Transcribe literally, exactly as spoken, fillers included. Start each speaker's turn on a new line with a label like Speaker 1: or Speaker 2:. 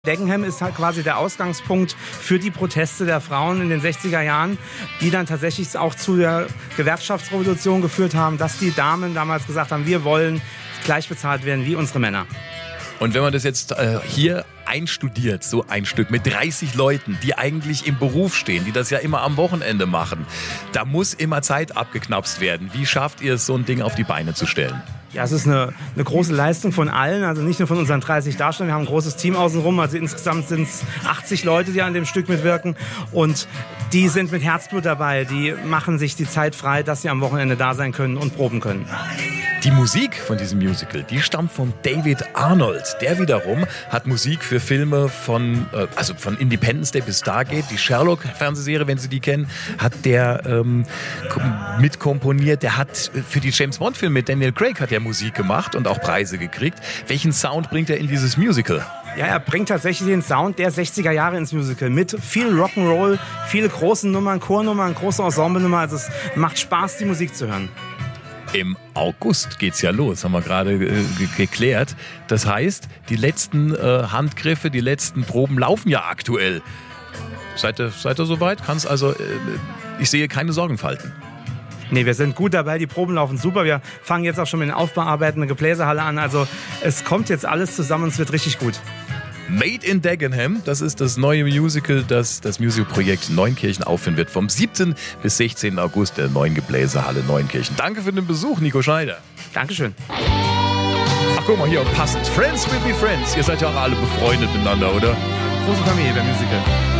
Speaker 1: Dagenham ist halt quasi der Ausgangspunkt für die Proteste der Frauen in den sechziger Jahren, die dann tatsächlich auch zu der Gewerkschaftsrevolution geführt haben, dass die Damen damals gesagt haben, wir wollen gleich bezahlt werden wie unsere Männer.
Speaker 2: Und wenn man das jetzt äh, hier einstudiert, so ein Stück mit dreißig Leuten, die eigentlich im Beruf stehen, die das ja immer am Wochenende machen, da muss immer Zeit abgeknapst werden. Wie schafft ihr es, so ein Ding auf die Beine zu stellen?
Speaker 1: Ja, es ist eine, eine große Leistung von allen, also nicht nur von unseren dreißig Darstellern. Wir haben ein großes Team außenrum, also insgesamt sind es achtzig Leute, die an dem Stück mitwirken. Und die sind mit Herzblut dabei, die machen sich die Zeit frei, dass sie am Wochenende da sein können und proben können.
Speaker 2: Die Musik von diesem Musical, die stammt von David Arnold. Der wiederum hat Musik für Filme von, äh, also von Independence Day bis Stargate, die Sherlock-Fernsehserie, wenn Sie die kennen, hat der ähm, mitkomponiert. Der hat für die James-Bond-Filme mit Daniel Craig hat er Musik gemacht und auch Preise gekriegt. Welchen Sound bringt er in dieses Musical?
Speaker 1: Ja, er bringt tatsächlich den Sound der sechziger Jahre ins Musical mit viel Rock'n'Roll, viele große Nummern, Chornummern, große Ensemble-Nummern. Also es macht Spaß, die Musik zu hören.
Speaker 2: Im August geht's ja los, haben wir gerade äh, geklärt. Das heißt, die letzten äh, Handgriffe, die letzten Proben laufen ja aktuell. Seid ihr, seid ihr soweit? Kann's also, äh, ich sehe keine Sorgenfalten.
Speaker 1: Nee, wir sind gut dabei, die Proben laufen super. Wir fangen jetzt auch schon mit den Aufbearbeitenden Gebläsehalle an. Also es kommt jetzt alles zusammen und es wird richtig gut.
Speaker 2: Made in Dagenham, das ist das neue Musical, das das Musicalprojekt Neunkirchen aufführen wird. Vom siebten bis sechzehnten August der neuen Gebläsehalle Neunkirchen. Danke für den Besuch, Nico Schneider.
Speaker 1: Dankeschön.
Speaker 2: Ach, guck mal hier, passend. Friends will be friends. Ihr seid ja auch alle befreundet miteinander, oder?
Speaker 1: Große Familie beim Musical.